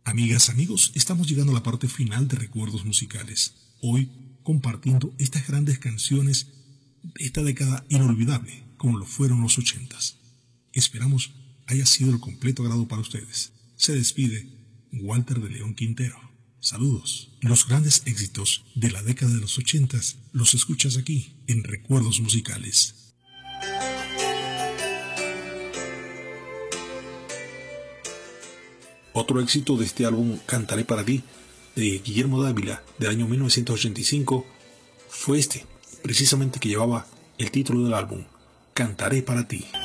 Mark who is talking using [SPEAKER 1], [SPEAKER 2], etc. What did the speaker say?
[SPEAKER 1] Amigas, amigos, estamos llegando a la parte final de Recuerdos Musicales. Hoy compartiendo estas grandes canciones de esta década inolvidable, como lo fueron los 80s. Esperamos haya sido el completo agrado para ustedes. Se despide Walter de León Quintero. Saludos. Los grandes éxitos de la década de los 80s los escuchas aquí en Recuerdos Musicales. Otro éxito de este álbum, Cantaré para ti, de Guillermo Dávila, del año 1985, fue este, precisamente que llevaba el título del álbum, Cantaré para ti.